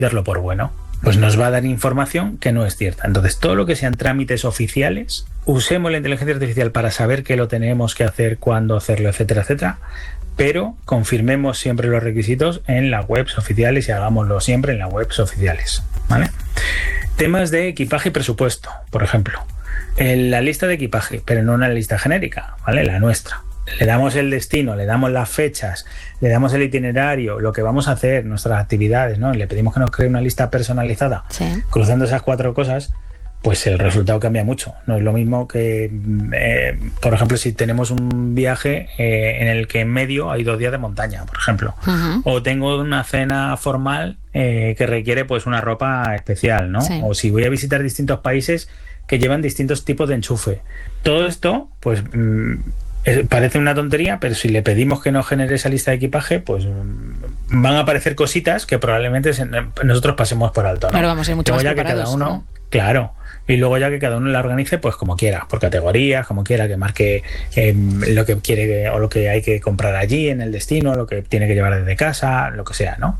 darlo por bueno. Pues nos va a dar información que no es cierta. Entonces, todo lo que sean trámites oficiales, usemos la inteligencia artificial para saber qué lo tenemos que hacer, cuándo hacerlo, etcétera, etcétera, pero confirmemos siempre los requisitos en las webs oficiales y hagámoslo siempre en las webs oficiales, ¿vale? Temas de equipaje y presupuesto, por ejemplo. En la lista de equipaje, pero no una lista genérica, ¿vale? La nuestra. Le damos el destino, le damos las fechas, le damos el itinerario, lo que vamos a hacer, nuestras actividades, ¿no? Le pedimos que nos cree una lista personalizada. Sí. Cruzando esas 4 cosas, pues el resultado cambia mucho. No es lo mismo que, por ejemplo, si tenemos un viaje en el que en medio hay 2 días de montaña, por ejemplo. O tengo una cena formal que requiere pues una ropa especial, ¿no? Sí. O si voy a visitar distintos países que llevan distintos tipos de enchufe. Todo esto, pues... parece una tontería, pero si le pedimos que nos genere esa lista de equipaje, pues van a aparecer cositas que probablemente nosotros pasemos por alto, ¿no? Claro, vamos a ir mucho más preparados, que cada uno, ¿no? Claro, y luego ya que cada uno la organice pues como quiera, por categorías, como quiera, que marque lo que quiere o lo que hay que comprar allí en el destino, lo que tiene que llevar desde casa, lo que sea, ¿no?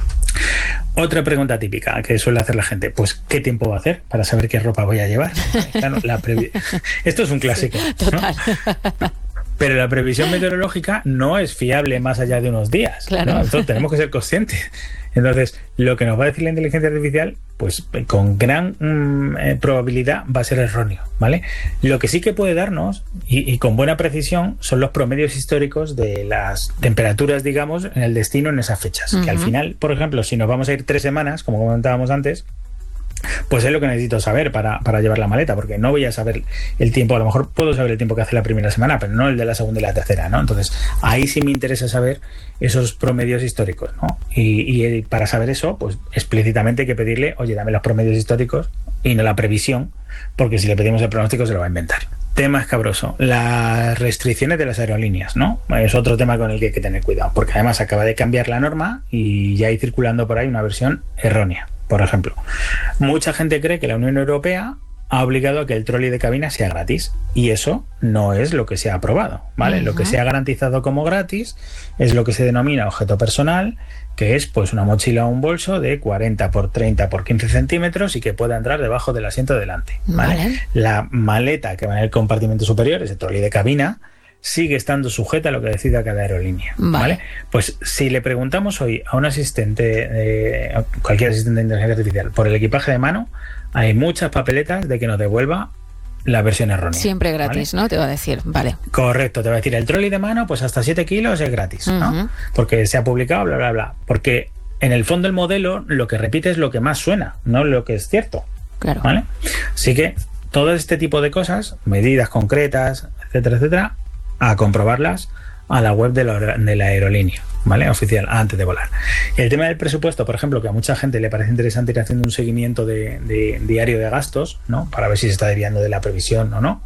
Otra pregunta típica que suele hacer la gente, pues ¿qué tiempo va a hacer para saber qué ropa voy a llevar? Claro, esto es un clásico, sí, total. ¿no? Pero la previsión meteorológica no es fiable más allá de unos días, claro, ¿no? Entonces tenemos que ser conscientes. Entonces, lo que nos va a decir la inteligencia artificial, pues con gran probabilidad va a ser erróneo, ¿vale? Lo que sí que puede darnos, y con buena precisión, son los promedios históricos de las temperaturas, digamos, en el destino en esas fechas. Que al final, por ejemplo, si nos vamos a ir 3 semanas, como comentábamos antes, pues es lo que necesito saber para llevar la maleta, porque no voy a saber el tiempo, a lo mejor puedo saber el tiempo que hace la primera semana, pero no el de la segunda y la tercera, ¿no? Entonces, ahí sí me interesa saber esos promedios históricos, ¿no? Y para saber eso, pues explícitamente hay que pedirle, oye, dame los promedios históricos y no la previsión, porque si le pedimos el pronóstico se lo va a inventar. Tema escabroso, las restricciones de las aerolíneas, ¿no? Es otro tema con el que hay que tener cuidado, porque además acaba de cambiar la norma y ya hay circulando por ahí una versión errónea. Por ejemplo, mucha gente cree que la Unión Europea ha obligado a que el trolley de cabina sea gratis, y eso no es lo que se ha aprobado, ¿vale? Lo que se ha garantizado como gratis es lo que se denomina objeto personal, que es pues una mochila o un bolso de 40 por 30 por 15 centímetros y que pueda entrar debajo del asiento de delante, ¿vale? La maleta que va en el compartimento superior, ese trolley de cabina, sigue estando sujeta a lo que decida cada aerolínea, ¿vale? Pues si le preguntamos hoy a un asistente, cualquier asistente de inteligencia artificial, por el equipaje de mano, hay muchas papeletas de que nos devuelva la versión errónea. Siempre gratis, ¿vale? ¿No? Te va a decir, vale. Correcto, te va a decir, el trolley de mano, pues hasta 7 kilos es gratis, ¿no? Porque se ha publicado, bla, bla, bla. Porque en el fondo el modelo lo que repite es lo que más suena, no lo que es cierto. Claro. ¿Vale? Así que todo este tipo de cosas, medidas concretas, etcétera, etcétera, a comprobarlas a la web de la aerolínea, ¿vale? Oficial, antes de volar. Y el tema del presupuesto, por ejemplo, que a mucha gente le parece interesante ir haciendo un seguimiento de diario de gastos, ¿no? Para ver si se está desviando de la previsión o no.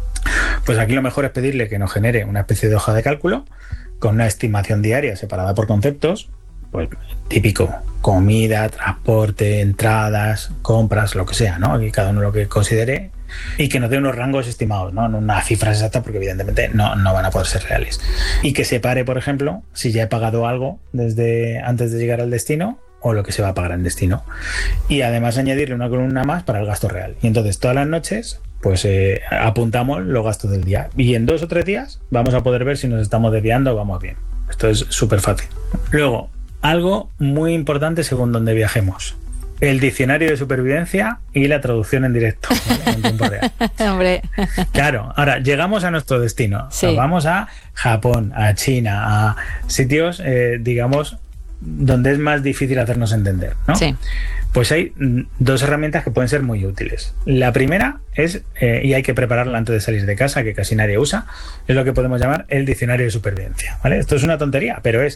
Pues aquí lo mejor es pedirle que nos genere una especie de hoja de cálculo con una estimación diaria separada por conceptos, pues típico, comida, transporte, entradas, compras, lo que sea, ¿no? Aquí cada uno lo que considere, y que nos dé unos rangos estimados, ¿no? No unas cifras exactas, porque evidentemente no van a poder ser reales. Y que separe, por ejemplo, si ya he pagado algo desde antes de llegar al destino o lo que se va a pagar en destino. Y además añadirle una columna más para el gasto real. Y entonces todas las noches pues apuntamos los gastos del día. Y en 2 o 3 días vamos a poder ver si nos estamos desviando o vamos bien. Esto es súper fácil. Luego, algo muy importante según donde viajemos: el diccionario de supervivencia y la traducción en directo, ¿vale? En tiempo real. Hombre. Claro, ahora llegamos a nuestro destino. Sí. Nos vamos a Japón, a China, a sitios, digamos, donde es más difícil hacernos entender, ¿no? Sí. Pues hay 2 herramientas que pueden ser muy útiles. La primera es, y hay que prepararla antes de salir de casa, que casi nadie usa, es lo que podemos llamar el diccionario de supervivencia, ¿vale? Esto es una tontería, pero es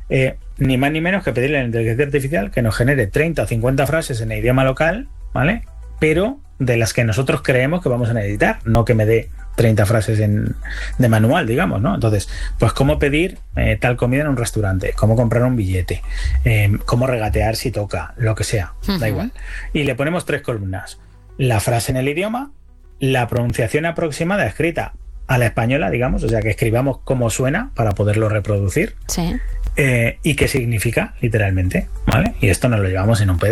ni más ni menos que pedirle a la inteligencia artificial que nos genere 30 o 50 frases en el idioma local, ¿vale? Pero de las que nosotros creemos que vamos a necesitar, no que me dé 30 frases de manual, digamos, ¿no? Entonces, pues cómo pedir tal comida en un restaurante, cómo comprar un billete, cómo regatear si toca, lo que sea, da igual. Y le ponemos 3 columnas: la frase en el idioma, la pronunciación aproximada escrita a la española, digamos, o sea, que escribamos cómo suena para poderlo reproducir. Sí. ¿Y qué significa, literalmente? ¿Vale? Y esto nos lo llevamos en un PDF.